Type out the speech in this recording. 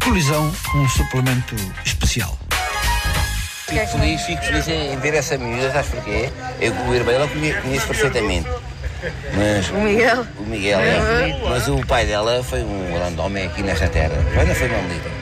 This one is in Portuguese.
colisão com um suplemento especial. Fico feliz em ver essa miúda, sabes porquê? Eu com o irmão ela conheço perfeitamente. Mas O Miguel? O Miguel, é. Mas o pai dela foi um grande homem aqui nesta terra. Ainda foi Mamelita.